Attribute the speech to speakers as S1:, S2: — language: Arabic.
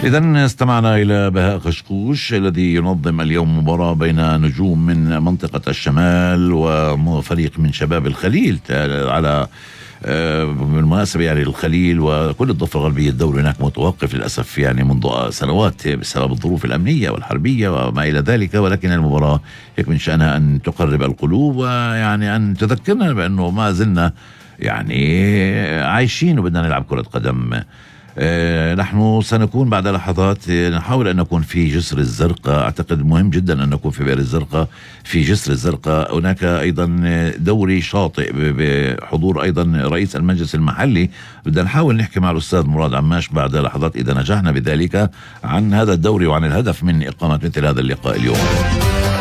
S1: إذن استمعنا إلى بهاء خشخوش الذي ينظم اليوم مباراة بين نجوم من منطقة الشمال وفريق من شباب الخليل على بالمناسبة يعني الخليل وكل الضفة الغربية الدوري هناك متوقف للأسف يعني منذ سنوات بسبب الظروف الأمنية والحربية وما إلى ذلك، ولكن المباراة هيك من شأنها أن تقرب القلوب ويعني أن تذكرنا بأنه ما زلنا يعني عايشين وبدنا نلعب كرة قدم. نحن سنكون بعد لحظات نحاول أن نكون في جسر الزرقاء. أعتقد مهم جدا أن نكون في بئر الزرقاء في جسر الزرقاء. هناك أيضا دوري شاطئ بحضور أيضا رئيس المجلس المحلي. بدنا نحاول نحكي مع الأستاذ مراد عماش بعد لحظات إذا نجحنا بذلك عن هذا الدوري وعن الهدف من إقامة مثل هذا اللقاء اليوم.